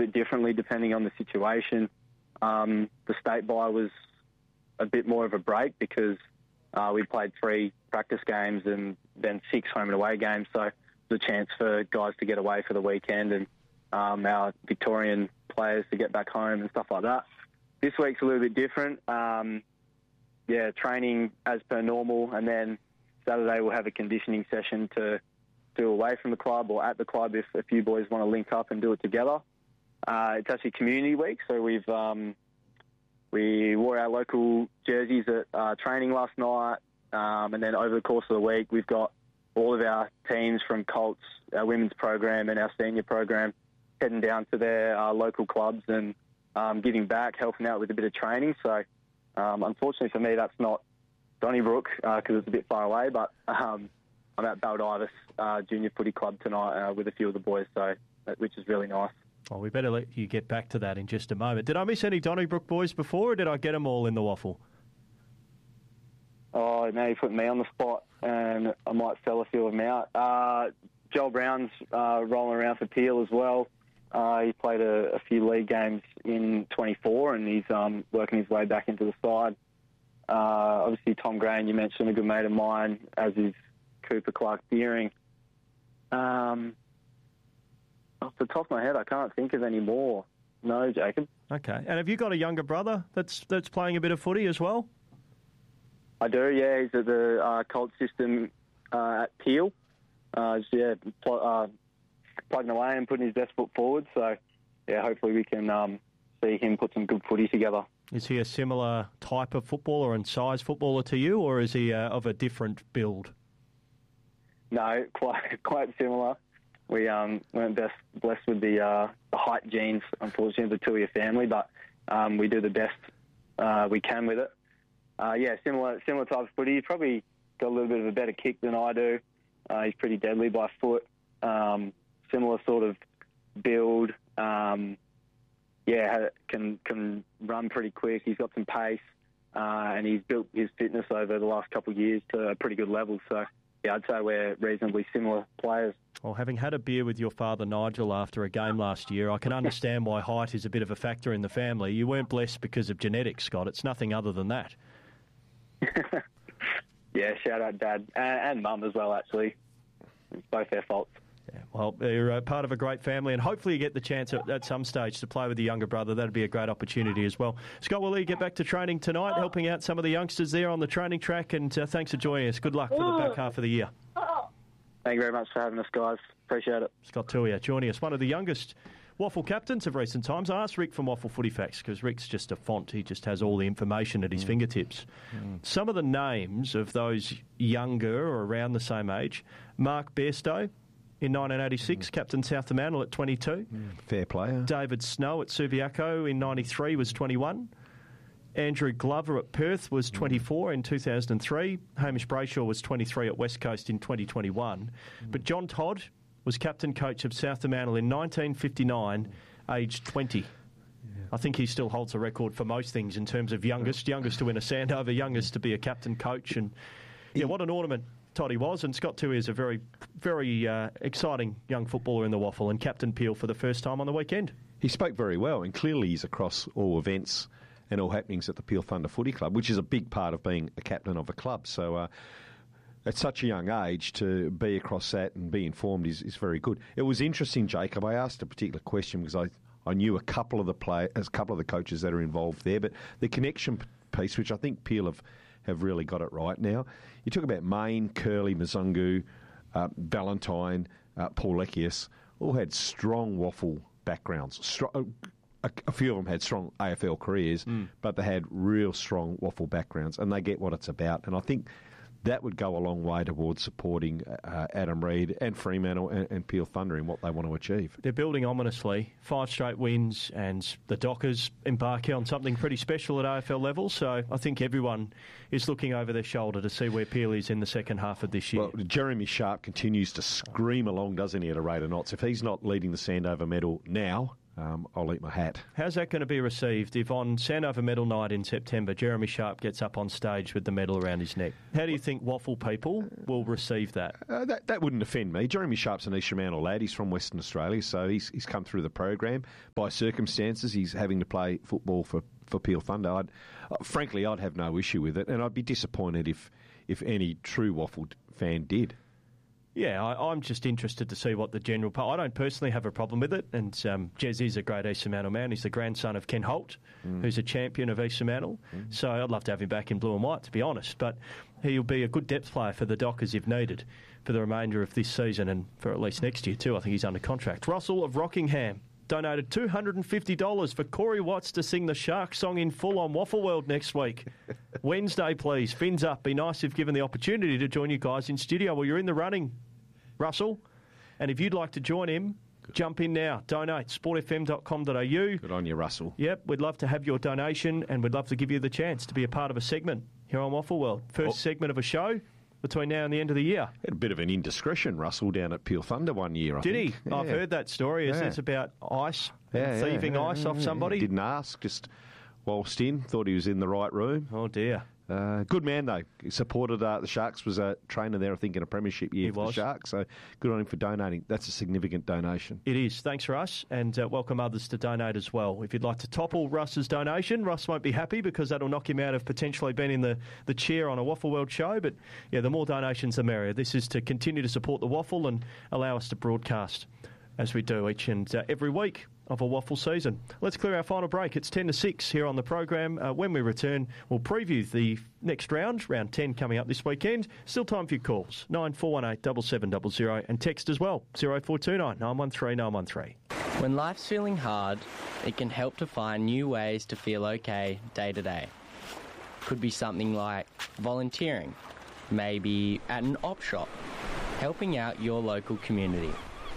bit differently depending on the situation. The state bye was a bit more of a break because we played 3 practice games and then 6 home and away games, so the chance for guys to get away for the weekend and our Victorian players to get back home and stuff like that. This week's a little bit different. Training as per normal, and then Saturday we'll have a conditioning session to do away from the club or at the club if a few boys want to link up and do it together. It's actually community week, so we wore our local jerseys at training last night, and then over the course of the week we've got all of our teams from Colts, our women's program and our senior program heading down to their local clubs and giving back, helping out with a bit of training. So unfortunately for me that's not Donnybrook because it's a bit far away, but I'm at Baldivis Junior Footy Club tonight with a few of the boys, which is really nice. Well, we better let you get back to that in just a moment. Did I miss any Donnybrook boys before, or did I get them all in the waffle? Oh, now you put me on the spot, and I might sell a few of them out. Joel Brown's rolling around for Peel as well. He played a few league games in 24, and he's working his way back into the side. Obviously, Tom Graham, you mentioned, a good mate of mine, as is Cooper Clark-Deering. Off the top of my head, I can't think of any more. No, Jacob. Okay. And have you got a younger brother that's playing a bit of footy as well? I do, yeah. He's at the Colt system at Peel. Plugging away and putting his best foot forward. So, yeah, hopefully we can see him put some good footy together. Is he a similar type of footballer and size footballer to you, or is he of a different build? No, quite similar. We weren't blessed with the height genes, unfortunately, of the Tuia family, but we do the best we can with it. Similar type of footy. He's probably got a little bit of a better kick than I do. He's pretty deadly by foot. Similar sort of build. Can run pretty quick. He's got some pace, and he's built his fitness over the last couple of years to a pretty good level. So, yeah, I'd say we're reasonably similar players. Well, having had a beer with your father, Nigel, after a game last year, I can understand why height is a bit of a factor in the family. You weren't blessed because of genetics, Scott. It's nothing other than that. Yeah, shout out Dad and Mum as well, actually. It's both their faults. Yeah, well, you're part of a great family, and hopefully you get the chance at some stage to play with your younger brother. That'd be a great opportunity as well. Scott, we'll let you get back to training tonight, helping out some of the youngsters there on the training track, and thanks for joining us. Good luck for the back half of the year. Thank you very much for having us, guys. Appreciate it. Scott Tuia joining us, one of the youngest Waffle captains of recent times. I asked Rick from Waffle Footy Facts because Rick's just a font. He just has all the information at his fingertips. Some of the names of those younger or around the same age: Mark Bairstow in 1986, captain South Fremantle at 22. Fair player. David Snow at Subiaco in 93 was 21. Andrew Glover at Perth was 24 in 2003. Hamish Brayshaw was 23 at West Coast in 2021. But John Todd was captain coach of South Fremantle in 1959, aged 20. Yeah. I think he still holds a record for most things in terms of youngest to win a Sandover, youngest to be a captain coach. And yeah, what an ornament Toddy was. And Scott Tuia is a very, very exciting young footballer in the Waffle, and captain Peel for the first time on the weekend. He spoke very well, and clearly he's across all events and all happenings at the Peel Thunder Footy Club, which is a big part of being a captain of a club. So at such a young age to be across that and be informed is very good. It was interesting, Jacob. I asked a particular question because I knew a couple of the coaches that are involved there, but the connection piece, which I think Peel have really got it right now. You talk about Main, Curley, Mzungu, Valentine, Paul Leckius, all had strong Waffle backgrounds. A few of them had strong AFL careers, but they had real strong Waffle backgrounds, and they get what it's about. And I think that would go a long way towards supporting Adam Reid and Fremantle and Peel Thunder in what they want to achieve. They're building ominously. 5 straight wins, and the Dockers embarking on something pretty special at AFL level. So I think everyone is looking over their shoulder to see where Peel is in the second half of this year. Well, Jeremy Sharp continues to scream along, doesn't he, at a rate of knots. If he's not leading the Sandover medal now, I'll eat my hat. How's that going to be received if on Sandover Medal Night in September, Jeremy Sharp gets up on stage with the medal around his neck? How do you think WAFL people will receive that? That wouldn't offend me. Jeremy Sharp's an East Fremantle lad. He's from Western Australia, so he's come through the program. By circumstances, he's having to play football for Peel Thunder. Frankly, I'd have no issue with it, and I'd be disappointed if any true WAFL fan did. Yeah, I'm just interested to see what the general... I don't personally have a problem with it, and Jez is a great East Fremantle man. He's the grandson of Ken Holt, who's a champion of East Fremantle. So I'd love to have him back in blue and white, to be honest. But he'll be a good depth player for the Dockers if needed for the remainder of this season and for at least next year too. I think he's under contract. Russell of Rockingham donated $250 for Corey Watts to sing the Shark song in full on Waffle World next week. Wednesday, please. Fins up. Be nice if given the opportunity to join you guys in studio. Well, you're in the running, Russell. And if you'd like to join him, jump in now. Donate. sportfm.com.au. Good on you, Russell. Yep, we'd love to have your donation and we'd love to give you the chance to be a part of a segment here on Waffle World. First segment of a show between now and the end of the year. Had a bit of an indiscretion, Russell, down at Peel Thunder one year, I think. Did he? Yeah. I've heard that story. It's about ice, thieving ice off somebody. Didn't ask, just waltzed in, thought he was in the right room. Oh, dear. Good man, though. He supported the Sharks, was a trainer there, I think, in a premiership year for the Sharks. So good on him for donating. That's a significant donation. It is. Thanks, Russ, and welcome others to donate as well. If you'd like to topple Russ's donation, Russ won't be happy because that'll knock him out of potentially being in the chair on a Waffle World show. But, yeah, the more donations, the merrier. This is to continue to support the Waffle and allow us to broadcast as we do each and every week of a Waffle season. Let's clear our final break. It's 10 to 6 here on the program. When we return, we'll preview the next round 10 coming up this weekend. Still time for your calls, 9418 7700, and text as well, 0429 913 913. When life's feeling hard, it can help to find new ways to feel okay day to day. Could be something like volunteering, maybe at an op shop, helping out your local community,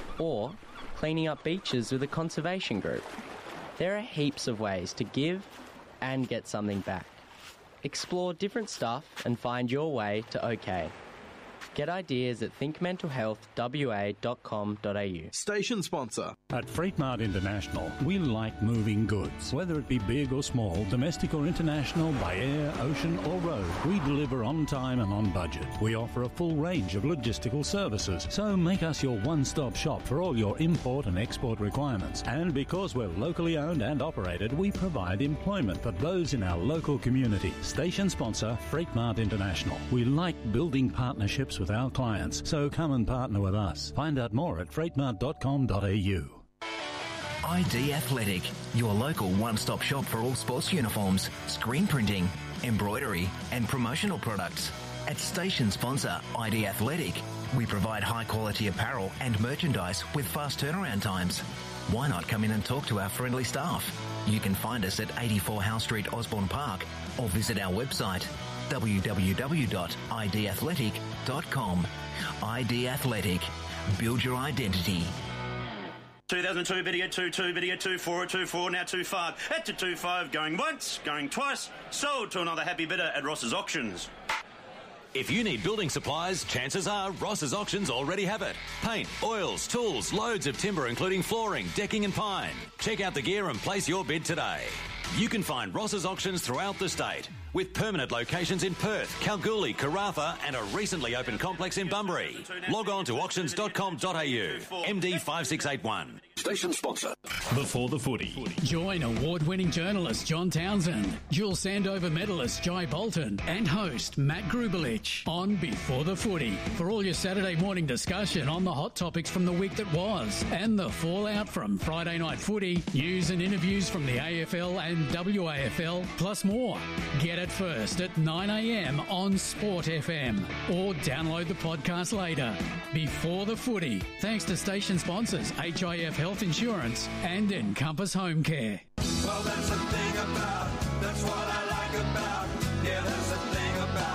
or cleaning up beaches with a conservation group. There are heaps of ways to give and get something back. Explore different stuff and find your way to OK. Get ideas at thinkmentalhealthwa.com.au. Station sponsor. At Freight Mart International, we like moving goods. Whether it be big or small, domestic or international, by air, ocean or road, we deliver on time and on budget. We offer a full range of logistical services, so make us your one-stop shop for all your import and export requirements. And because we're locally owned and operated, we provide employment for those in our local community. Station sponsor, Freight Mart International. We like building partnerships with our clients, so come and partner with us. Find out more at freightmart.com.au. ID Athletic, your local one-stop shop for all sports uniforms, screen printing, embroidery and promotional products. At station sponsor ID Athletic, we provide high-quality apparel and merchandise with fast turnaround times. Why not come in and talk to our friendly staff? You can find us at 84 Howe Street, Osborne Park, or visit our website www.idathletic.com. ID Athletic. Build your identity. 2002 video 22 video 24 24 now 25 at 25 going once going twice sold to another happy bidder at Ross's Auctions. If you need building supplies, chances are Ross's Auctions already have it. Paint, oils, tools, loads of timber including flooring, decking and pine. Check out the gear and place your bid today. You can find Ross's Auctions throughout the state, with permanent locations in Perth, Kalgoorlie, Karratha and a recently opened complex in Bunbury. Log on to auctions.com.au. MD 5681. Station sponsor. Before the Footy. Join award-winning journalist John Townsend, dual Sandover medalist Jai Bolton and host Matt Grubelich on Before the Footy for all your Saturday morning discussion on the hot topics from the week that was and the fallout from Friday night footy, news and interviews from the AFL and WAFL, plus more. Get it first at 9 a.m. on Sport FM or download the podcast later. Before the Footy, thanks to station sponsors HIF Health Insurance and Encompass Home Care. Well, that's the thing about, that's what I like about, yeah, that's the thing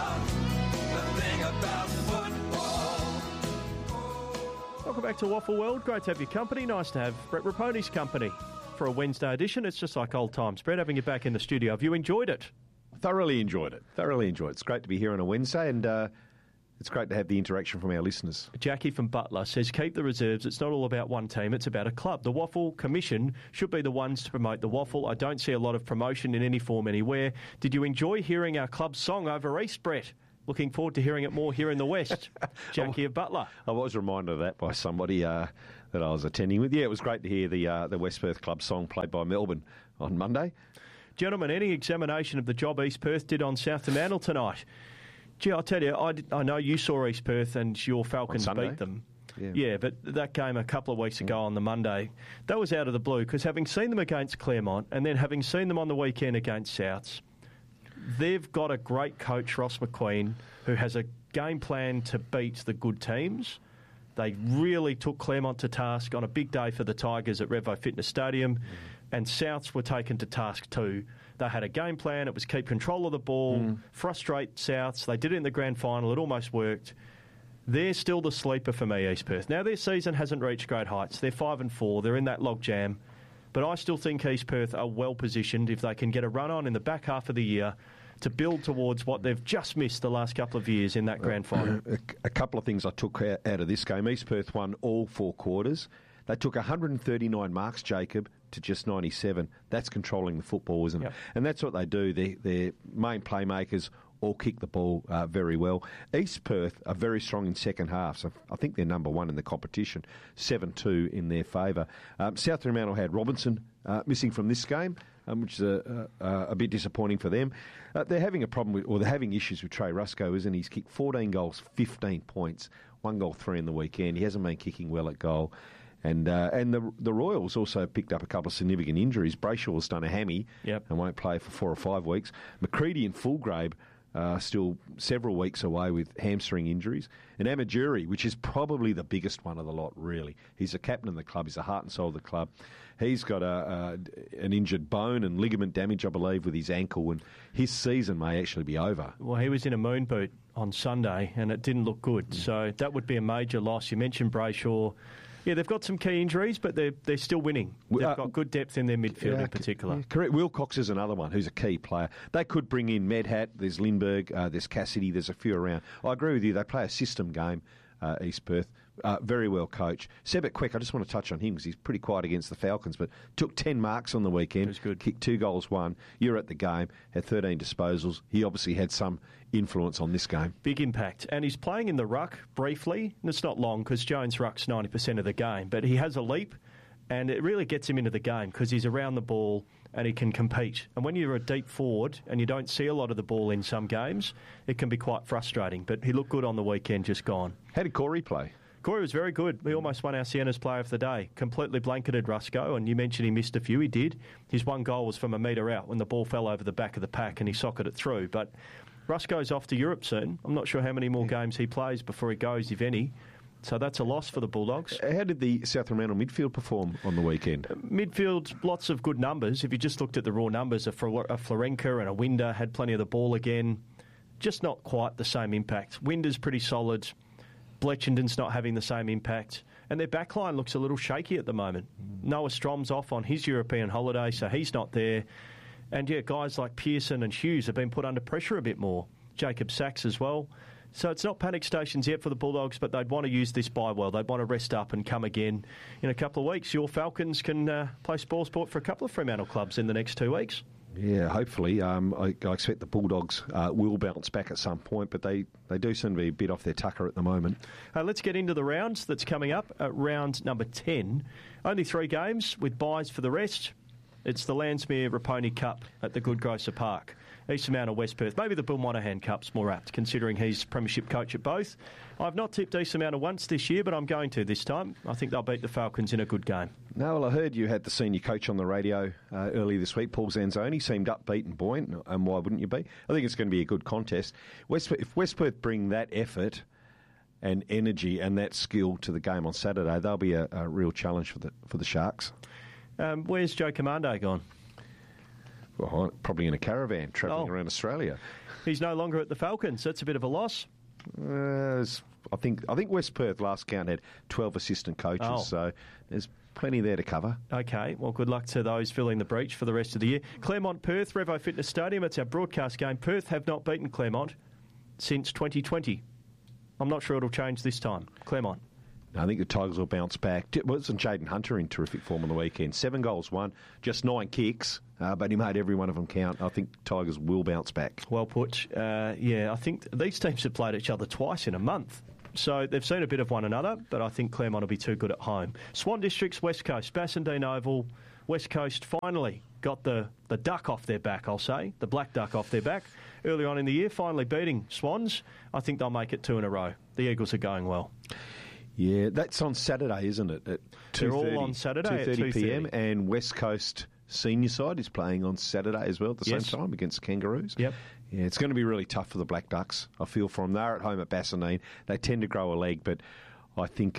about football. Welcome back to Waffle World. Great to have your company. Nice to have Brett Raponi's company for a Wednesday edition. It's just like old times, Brett, having you back in the studio. Have you enjoyed it? Thoroughly enjoyed it. It's great to be here on a Wednesday, and it's great to have the interaction from our listeners. Jackie from Butler says, keep the reserves. It's not all about one team, it's about a club. The Waffle Commission should be the ones to promote the Waffle. I don't see a lot of promotion in any form anywhere. Did you enjoy hearing our club song over East, Brett? Looking forward to hearing it more here in the West. Jackie of Butler. I was reminded of that by somebody that I was attending with. Yeah, it was great to hear the West Perth Club song played by Melbourne on Monday. Gentlemen, any examination of the job East Perth did on South Fremantle tonight? Gee, I'll tell you, I know you saw East Perth and your Falcons beat them. Yeah, but that game a couple of weeks ago on the Monday, that was out of the blue because having seen them against Claremont and then having seen them on the weekend against Souths, they've got a great coach, Ross McQueen, who has a game plan to beat the good teams. They really took Claremont to task on a big day for the Tigers at Revo Fitness Stadium, and Souths were taken to task too. They had a game plan. It was keep control of the ball, frustrate Souths. They did it in the grand final. It almost worked. They're still the sleeper for me, East Perth. Now, their season hasn't reached great heights. They're 5-4. They're in that log jam. But I still think East Perth are well positioned if they can get a run on in the back half of the year to build towards what they've just missed the last couple of years in that grand final. A couple of things I took out of this game. East Perth won all 4 quarters. They took 139 marks, Jacob, to just 97. That's controlling the football, isn't it? And that's what they do. Their main playmakers all kick the ball very well. East Perth are very strong in second half, so I think they're number 1 in the competition, 7-2 in their favour. South Fremantle had Robinson missing from this game, which is a bit disappointing for them. They're having a problem with, or they're having issues with Trey Rusco, isn't he? He's kicked 14 goals, 15 points, 1 goal, 3 in the weekend. He hasn't been kicking well at goal. And the Royals also picked up a couple of significant injuries. Brayshaw's done a hammy and won't play for 4 or 5 weeks. McCready and Fulgrave still several weeks away with hamstring injuries. And Amajuri, which is probably the biggest one of the lot, really. He's the captain of the club. He's the heart and soul of the club. He's got an injured bone and ligament damage, I believe, with his ankle, and his season may actually be over. Well, he was in a moon boot on Sunday, and it didn't look good. So that would be a major loss. You mentioned Brayshaw. Yeah, they've got some key injuries, but they're still winning. They've got good depth in their midfield in particular. Correct. Wilcox is another one who's a key player. They could bring in Medhat, there's Lindbergh, there's Cassidy, there's a few around. I agree with you. They play a system game, East Perth. Very well coached. Sebek Quick, I just want to touch on him because he's pretty quiet against the Falcons, but took 10 marks on the weekend. It was good. Kicked 2 goals, 1. You're at the game, had 13 disposals. He obviously had some influence on this game. Big impact. And he's playing in the ruck briefly. And it's not long because Jones rucks 90% of the game, but he has a leap and it really gets him into the game because he's around the ball and he can compete. And when you're a deep forward and you don't see a lot of the ball in some games, it can be quite frustrating. But he looked good on the weekend, just gone. How did Corey play? Corey was very good. He almost won our Sienna's Player of the Day. Completely blanketed Rusco, and you mentioned he missed a few. He did. His 1 goal was from a metre out when the ball fell over the back of the pack and he socketed it through. But Rusco's off to Europe soon. I'm not sure how many more games he plays before he goes, if any. So that's a loss for the Bulldogs. How did the South Fremantle midfield perform on the weekend? Midfield, lots of good numbers. If you just looked at the raw numbers, a Florenka and a Winder had plenty of the ball again. Just not quite the same impact. Winder's pretty solid. Bletchenden's not having the same impact. And their backline looks a little shaky at the moment. Noah Strom's off on his European holiday, so he's not there. And, yeah, guys like Pearson and Hughes have been put under pressure a bit more. Jacob Sachs as well. So it's not panic stations yet for the Bulldogs, but they'd want to use this bye well. They'd want to rest up and come again in a couple of weeks. Your Falcons can play spoil sport for a couple of Fremantle clubs in the next 2 weeks. Yeah, hopefully. I expect the Bulldogs will bounce back at some point, but they do seem to be a bit off their tucker at the moment. Let's get into the rounds that's coming up. Round number 10. Only 3 games with byes for the rest. It's the Landsmere Raponi Cup at the Good Grocer Park. East Fremantle, West Perth. Maybe the Bill Monahan Cup's more apt, considering he's premiership coach at both. I've not tipped East Fremantle once this year, but I'm going to this time. I think they'll beat the Falcons in a good game. No, well, I heard you had the senior coach on the radio earlier this week, Paul Zanzoni. Seemed upbeat and buoyant, and why wouldn't you be? I think it's going to be a good contest. If West Perth bring that effort and energy and that skill to the game on Saturday, they'll be a real challenge for the Sharks. Where's Joe Commando gone? Well, probably in a caravan travelling around Australia. He's no longer at the Falcons. That's a bit of a loss. I think West Perth last count had 12 assistant coaches, so there's plenty there to cover. Okay, well, good luck to those filling the breach for the rest of the year. Claremont-Perth, Revo Fitness Stadium. It's our broadcast game. Perth have not beaten Claremont since 2020. I'm not sure it'll change this time. Claremont. I think the Tigers will bounce back. Wasn't Jaden Hunter in terrific form on the weekend? 7 goals, just 9 kicks, but he made every one of them count. I think Tigers will bounce back. Well put. I think these teams have played each other twice in a month. So they've seen a bit of one another, but I think Claremont will be too good at home. Swan Districts, West Coast, Bassendean Oval. West Coast finally got the duck off their back, I'll say, the black duck off their back. Early on in the year, finally beating Swans. I think they'll make it 2 in a row. The Eagles are going well. Yeah, that's on Saturday, isn't it? At 2:30. They're all on Saturday at 2:30 p.m. And West Coast senior side is playing on Saturday as well at the same time against the Kangaroos. Yep. Yeah, it's going to be really tough for the Black Ducks. I feel for them. They're at home at Bassendean. They tend to grow a leg, but I think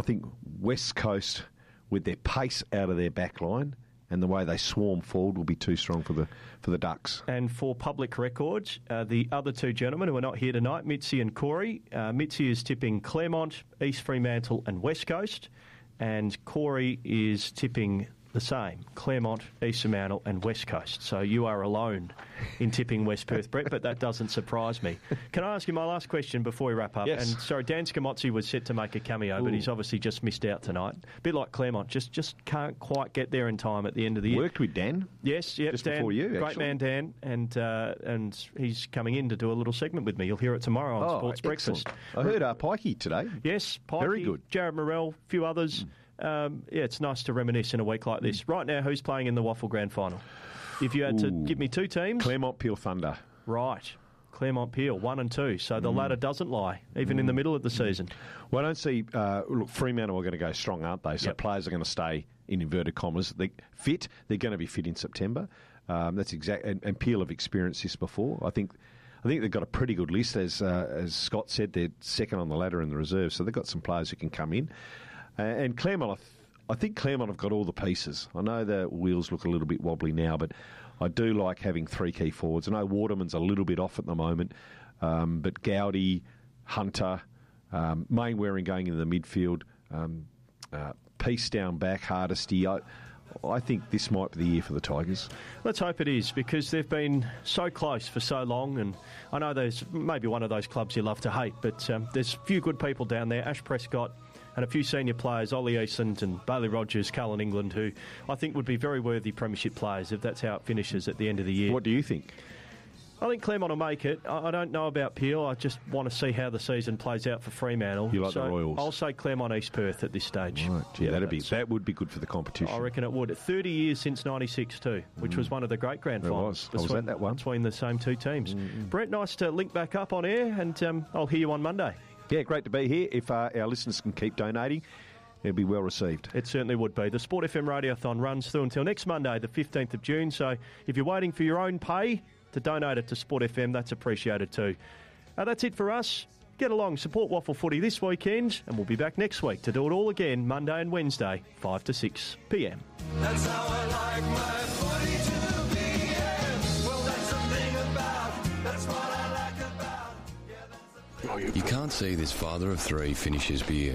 West Coast, with their pace out of their back line and the way they swarm forward, will be too strong for the Ducks. And for public records, the other two gentlemen who are not here tonight, Mitzi and Corey. Mitzi is tipping Claremont, East Fremantle and West Coast, and Corey is tipping the same, Claremont, East Fremantle and West Coast. So you are alone in tipping West Perth, Brett, but that doesn't surprise me. Can I ask you my last question before we wrap up? Yes. And sorry, Dan Scamozzi was set to make a cameo, but he's obviously just missed out tonight. A bit like Claremont, just can't quite get there in time at the end of the year. Worked with Dan? Yes, yep, just Dan, before you, great actually. man Dan, and he's coming in to do a little segment with me. You'll hear it tomorrow on Sports excellent. Breakfast. I heard Pikey today. Yes, Pikey, very good. Jared Morrell, a few others. It's nice to reminisce in a week like this. Right now, who's playing in the Waffle Grand Final? If you had to give me 2 teams... Claremont Peel Thunder. Right. Claremont Peel, 1 and 2. So the ladder doesn't lie, even in the middle of the season. Well, I don't see... look, Fremantle are going to go strong, aren't they? So players are going to stay, in inverted commas, fit. They're going to be fit in September. That's exact. And Peel have experienced this before. I think they've got a pretty good list. As Scott said, they're second on the ladder in the reserve, so they've got some players who can come in. And Claremont, I think Claremont have got all the pieces. I know the wheels look a little bit wobbly now, but I do like having 3 key forwards. I know Waterman's a little bit off at the moment, but Gowdy, Hunter, Mainwaring going into the midfield, Peace down back, Hardesty. I think this might be the year for the Tigers. Let's hope it is, because they've been so close for so long, and I know there's maybe one of those clubs you love to hate, but there's a few good people down there. Ash Prescott and a few senior players, Ollie Eastland and Bailey Rogers, Cullen England, who I think would be very worthy premiership players if that's how it finishes at the end of the year. What do you think? I think Claremont will make it. I don't know about Peel. I just want to see how the season plays out for Fremantle. You like the Royals? I'll say Claremont East Perth at this stage. Right. Yeah, that would be good for the competition. I reckon it would. 30 years since 96 too, which was one of the great grand finals. I was at that one. Between the same two teams. Brett, nice to link back up on air, and I'll hear you on Monday. Yeah, great to be here. If our listeners can keep donating, it'll be well received. It certainly would be. The Sport FM Radiothon runs through until next Monday, the 15th of June. So if you're waiting for your own pay to donate it to Sport FM, that's appreciated too. That's it for us. Get along, support Waffle Footy this weekend, and we'll be back next week to do it all again, Monday and Wednesday, 5 to 6 p.m. That's how I like my footy to be. Yeah. Well, that's the thing about. That's what I like about. Yeah, that's the You can't see this father of 3 finish his beer.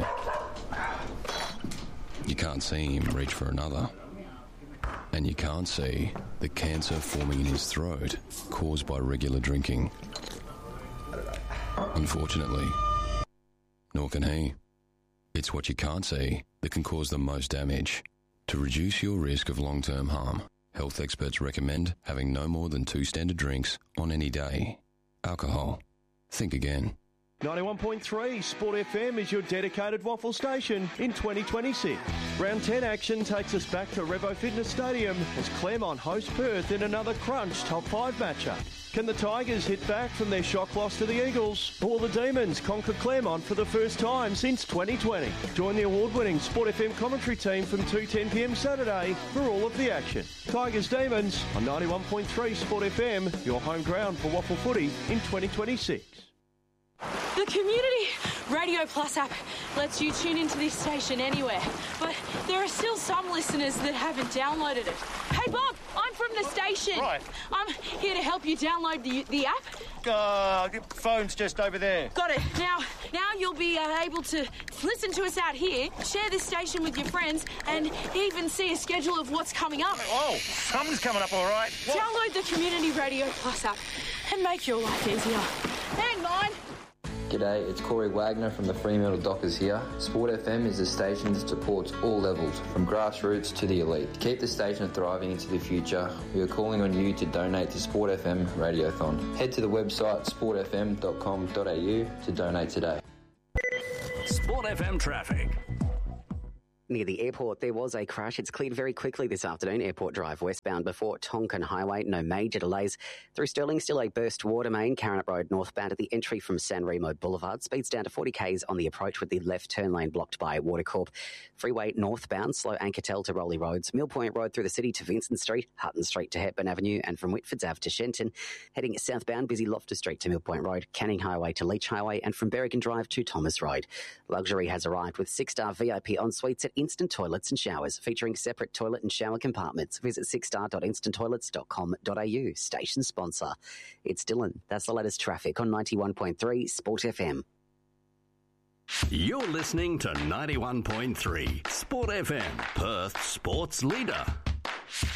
You can't see him reach for another. And you can't see the cancer forming in his throat caused by regular drinking. Unfortunately, nor can he. It's what you can't see that can cause the most damage. To reduce your risk of long-term harm, health experts recommend having no more than 2 standard drinks on any day. Alcohol. Think again. 91.3 Sport FM is your dedicated waffle station in 2026. Round 10 action takes us back to Revo Fitness Stadium as Claremont host Perth in another crunch top 5 matchup. Can the Tigers hit back from their shock loss to the Eagles? Or the Demons conquer Claremont for the first time since 2020? Join the award-winning Sport FM commentary team from 2:10pm Saturday for all of the action. Tigers Demons on 91.3 Sport FM, your home ground for waffle footy in 2026. The Community Radio Plus app lets you tune into this station anywhere, but there are still some listeners that haven't downloaded it. Hey Bob, I'm from the station. Right. I'm here to help you download the app. Phone's just over there. Got it. Now you'll be able to listen to us out here, share this station with your friends, and even see a schedule of what's coming up. Oh, something's coming up all right. What? Download the Community Radio Plus app and make your life easier. And mine. G'day, it's Corey Wagner from the Fremantle Dockers here. Sport FM is a station that supports all levels, from grassroots to the elite. To keep the station thriving into the future, we are calling on you to donate to Sport FM Radiothon. Head to the website sportfm.com.au to donate today. Sport FM traffic. Near the airport, there was a crash. It's cleared very quickly this afternoon. Airport Drive westbound before Tonkin Highway. No major delays. Through Stirling, still a burst water main. Karrinyup Road northbound at the entry from San Remo Boulevard. Speeds down to 40 k's on the approach with the left turn lane blocked by Watercorp. Freeway northbound, slow Ankertel to Rowley Roads. Mill Point Road through the city to Vincent Street. Hutton Street to Hepburn Avenue. And from Whitfords Ave to Shenton. Heading southbound, busy Loftus Street to Mill Point Road. Canning Highway to Leach Highway. And from Berrigan Drive to Thomas Road. Luxury has arrived with 6-star VIP en-suites at Instant Toilets and Showers, featuring separate toilet and shower compartments. Visit 6star.instanttoilets.com.au. Station sponsor. It's Dylan. That's the latest traffic on 91.3 Sport FM. You're listening to 91.3 Sport FM, Perth's sports leader.